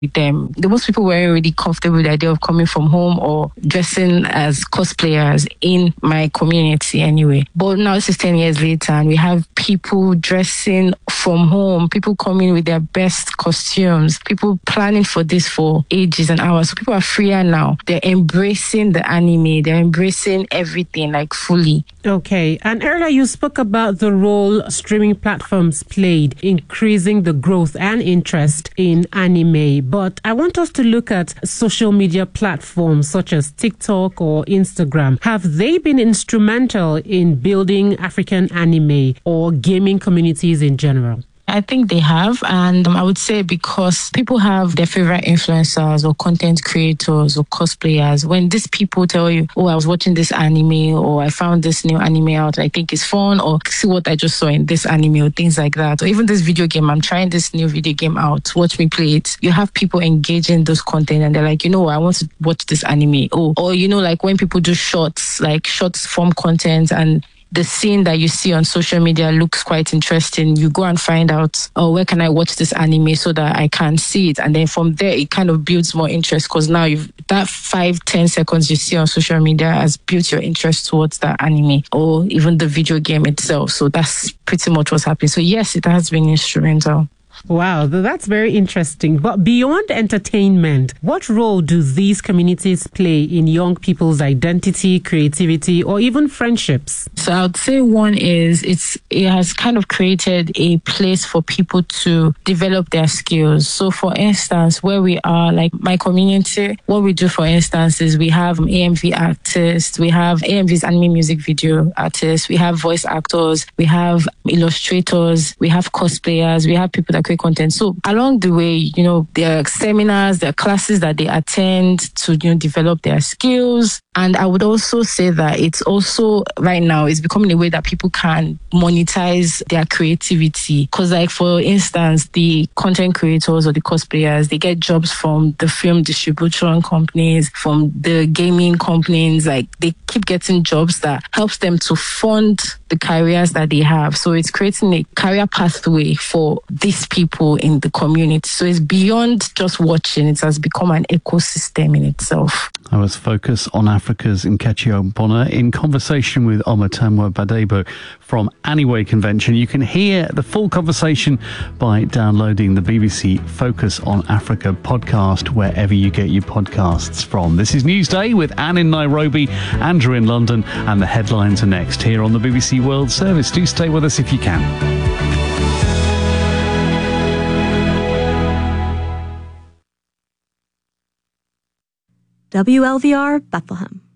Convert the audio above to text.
with them. The most people weren't really comfortable with the idea of coming from home or dressing as cosplayers in my community anyway. But now this is 10 years later and we have people dressing from home, people coming with their best costumes, people planning for this for ages and hours. So people are freer now. They're embracing the anime. They're embracing everything like fully. Okay. And earlier you spoke about the role streaming platforms played, increasing the growth and interest in anime. But I want us to look at social media platforms such as TikTok or Instagram. Have they been instrumental in building African anime or gaming communities in general? I think they have, and I would say because people have their favorite influencers or content creators or cosplayers. When these people tell you, oh, I was watching this anime or I found this new anime out, I think it's fun, or see what I just saw in this anime or things like that. Or even this video game, I'm trying this new video game out, watch me play it. You have people engaging those content and they're like, I want to watch this anime. Or like when people do shorts, like shorts form content and the scene that you see on social media looks quite interesting. You go and find out, where can I watch this anime so that I can see it? And then from there, it kind of builds more interest because now that 5-10 seconds you see on social media has built your interest towards that anime or even the video game itself. So that's pretty much what's happening. So yes, it has been instrumental. Wow, that's very interesting. But beyond entertainment, what role do these communities play in young people's identity, creativity, or even friendships? So I would say one is it has kind of created a place for people to develop their skills. So for instance, where we are, like my community, what we do, for instance, is we have AMV artists, we have AMV's anime music video artists, we have voice actors, we have illustrators, we have cosplayers, we have people that create content. So along the way, there are seminars, there are classes that they attend to, develop their skills. And I would also say that it's also right now it's becoming a way that people can monetize their creativity. Because like, for instance, the content creators or the cosplayers, they get jobs from the film distribution companies, from the gaming companies. Like they keep getting jobs that helps them to fund the careers that they have. So it's creating a career pathway for these people in the community. So it's beyond just watching. It has become an ecosystem in itself. I was Focus on Africa's Nkechi Ogbonna in conversation with Omotemwa Badebo from Anyway Convention. You can hear the full conversation by downloading the BBC Focus on Africa podcast wherever you get your podcasts from. This is Newsday with Anne in Nairobi, Andrew in London, and the headlines are next here on the BBC World Service. Do stay with us if you can. WLVR Bethlehem.